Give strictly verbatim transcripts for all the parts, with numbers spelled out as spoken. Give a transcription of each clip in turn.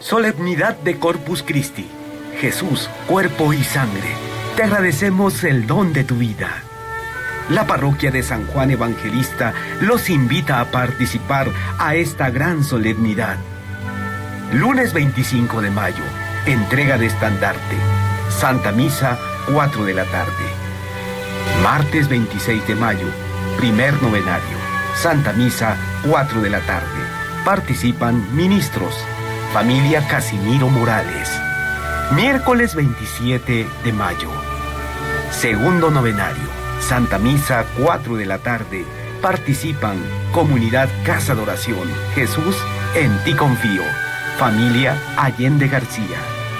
Solemnidad de Corpus Christi. Jesús, cuerpo y sangre, te agradecemos el don de tu vida. La parroquia de San Juan Evangelista los invita a participar a esta gran solemnidad. Lunes veinticinco de mayo, entrega de estandarte. Santa Misa, cuatro de la tarde. Martes veintiséis de mayo, primer novenario. Santa Misa, cuatro de la tarde. Participan ministros. Familia Casimiro Morales. Miércoles veintisiete de mayo. Segundo novenario. Santa Misa, cuatro de la tarde. Participan Comunidad Casa de Oración. Jesús, en ti confío. Familia Allende García.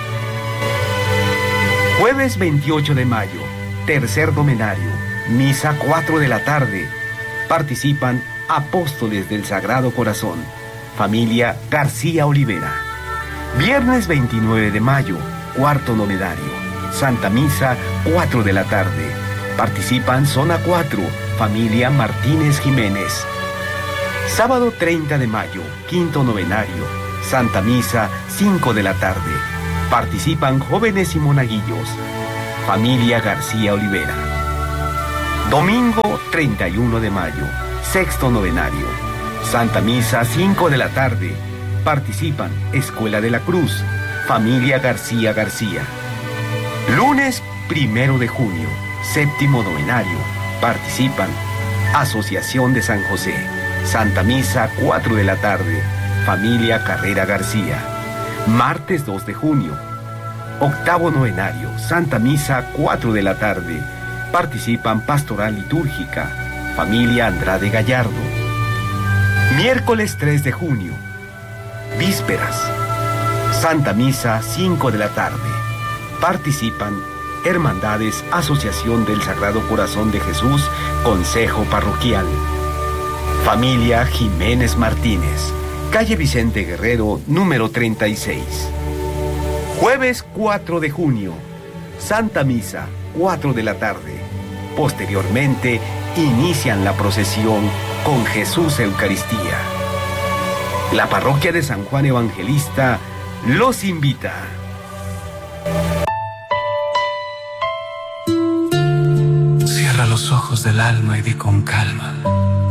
Jueves veintiocho de mayo. Tercer novenario. Misa, cuatro de la tarde. Participan Apóstoles del Sagrado Corazón. Familia García Olivera. Viernes veintinueve de mayo. Cuarto novenario. Santa Misa, cuatro de la tarde. Participan Zona cuatro, familia Martínez Jiménez. Sábado treinta de mayo, quinto novenario. Santa Misa, cinco de la tarde. Participan jóvenes y monaguillos. Familia García Olivera. Domingo treinta y uno de mayo, sexto novenario. Santa Misa, cinco de la tarde. Participan Escuela de la Cruz. Familia García García. Lunes primero de junio. Séptimo novenario. Participan Asociación de San José. Santa Misa, cuatro de la tarde. Familia Carrera García. Martes dos de junio. Octavo novenario. Santa Misa, cuatro de la tarde. Participan Pastoral Litúrgica. Familia Andrade Gallardo. Miércoles tres de junio. Vísperas. Santa Misa, cinco de la tarde. Participan Hermandades Asociación del Sagrado Corazón de Jesús, Consejo Parroquial. Familia Jiménez Martínez, calle Vicente Guerrero, número treinta y seis. Jueves cuatro de junio, Santa Misa, cuatro de la tarde. Posteriormente, inician la procesión con Jesús Eucaristía. La parroquia de San Juan Evangelista los invita. Cierra los ojos del alma y di con calma: